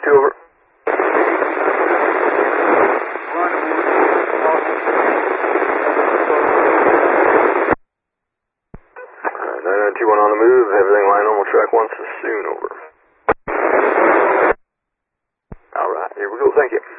992, over. 991 on the move, everything line normal, track 1 soon, over. Alright, here we go, thank you.